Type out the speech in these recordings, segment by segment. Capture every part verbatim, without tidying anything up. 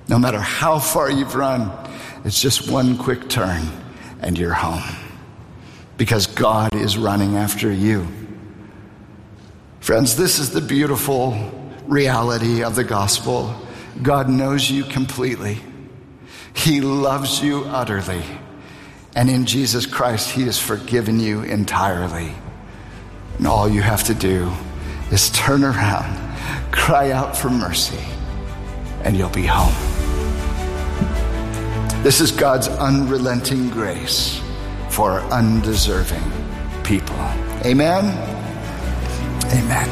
No matter how far you've run, it's just one quick turn and you're home. Because God is running after you. Friends, this is the beautiful reality of the gospel. God knows you completely. He loves you utterly. And in Jesus Christ, he has forgiven you entirely. And all you have to do is turn around, cry out for mercy, and you'll be home. This is God's unrelenting grace for undeserving people. Amen? Amen.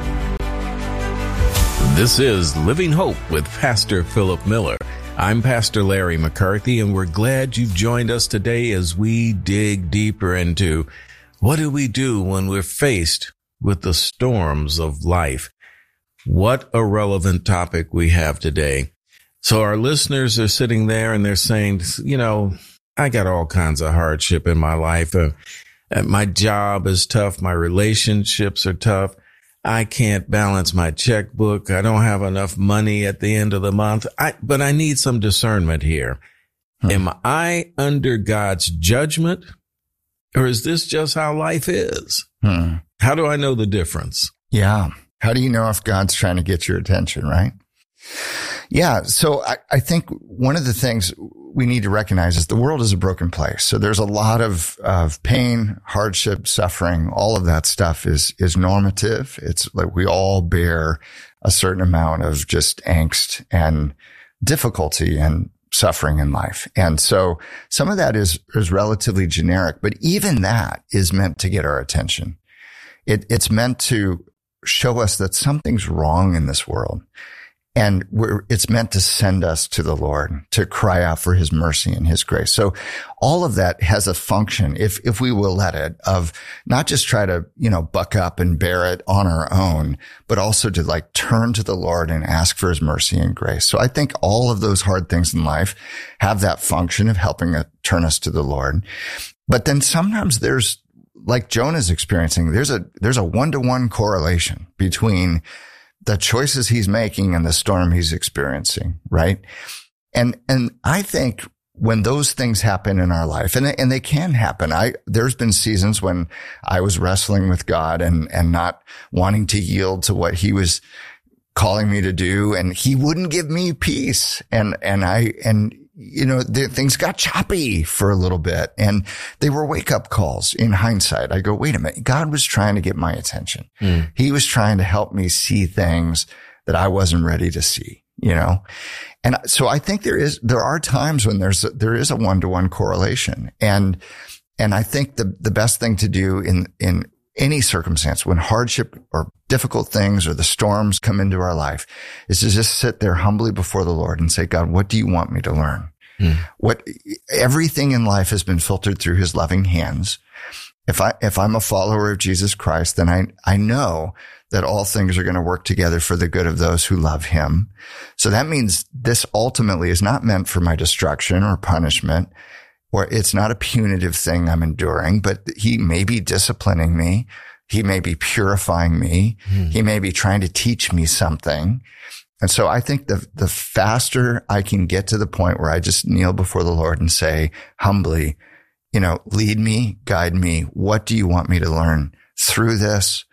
This is Living Hope with Pastor Philip Miller. I'm Pastor Larry McCarthy, and we're glad you've joined us today as we dig deeper into what do we do when we're faced with the storms of life. What a relevant topic we have today. So our listeners are sitting there and they're saying, you know, I got all kinds of hardship in my life. Uh, my job is tough. My relationships are tough. I can't balance my checkbook. I don't have enough money at the end of the month. I, but I need some discernment here. Hmm. Am I under God's judgment, or is this just how life is? Hmm. How do I know the difference? Yeah. How do you know if God's trying to get your attention, right? Yeah. So I, I think one of the things we need to recognize is the world is a broken place. So there's a lot of, of pain, hardship, suffering. All of that stuff is, is normative. It's like we all bear a certain amount of just angst and difficulty and suffering in life. And so some of that is, is relatively generic, but even that is meant to get our attention. It, it's meant to show us that something's wrong in this world. And we're, it's meant to send us to the Lord, to cry out for his mercy and his grace. So all of that has a function, if, if we will let it, of not just try to, you know, buck up and bear it on our own, but also to like turn to the Lord and ask for his mercy and grace. So I think all of those hard things in life have that function of helping us turn us to the Lord. But then sometimes there's, like Jonah's experiencing, there's a, there's a one-to-one correlation between the choices he's making and the storm he's experiencing, right? And, and I think when those things happen in our life, and they, and they can happen, I, there's been seasons when I was wrestling with God and, and not wanting to yield to what he was calling me to do. And he wouldn't give me peace. And, and I, and, you know, the, things got choppy for a little bit, and they were wake up calls. In hindsight, I go, wait a minute. God was trying to get my attention. Mm. He was trying to help me see things that I wasn't ready to see, you know? And so I think there is, there are times when there's, a, there is a one-to-one correlation. And, and I think the, the best thing to do in, in any circumstance, when hardship or difficult things or the storms come into our life, is to just sit there humbly before the Lord and say, God, what do you want me to learn? Hmm. What, everything in life has been filtered through his loving hands. If I, if I'm a follower of Jesus Christ, then I, I know that all things are going to work together for the good of those who love him. So that means this ultimately is not meant for my destruction or punishment, or it's not a punitive thing I'm enduring, but he may be disciplining me. He may be purifying me. Hmm. He may be trying to teach me something. And so I think the, the faster I can get to the point where I just kneel before the Lord and say humbly, you know, lead me, guide me. What do you want me to learn through this?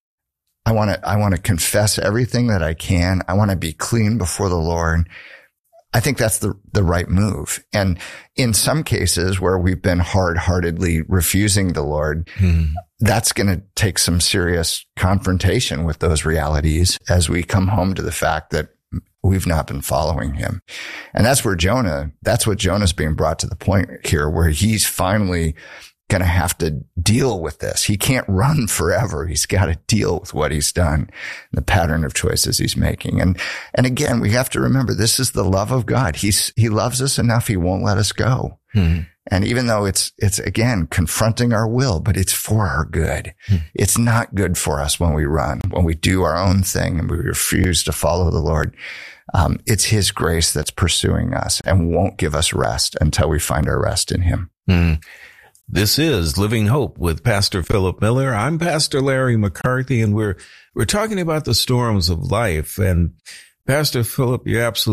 I want to, I want to confess everything that I can. I want to be clean before the Lord. I think that's the, the right move. And in some cases where we've been hard-heartedly refusing the Lord, mm. that's going to take some serious confrontation with those realities as we come home to the fact that we've not been following him. And that's where Jonah, that's what Jonah's being brought to the point here, where he's finally going to have to deal with this. He can't run forever. He's got to deal with what he's done, the pattern of choices he's making. And, and again, we have to remember this is the love of God. He's, he loves us enough. He won't let us go. Hmm. And even though it's, it's again, confronting our will, but it's for our good. Hmm. It's not good for us when we run, when we do our own thing and we refuse to follow the Lord. Um, it's his grace that's pursuing us and won't give us rest until we find our rest in him. Hmm. This is Living Hope with Pastor Philip Miller. I'm Pastor Larry McCarthy, and we're we're talking about the storms of life. And Pastor Philip, you're absolutely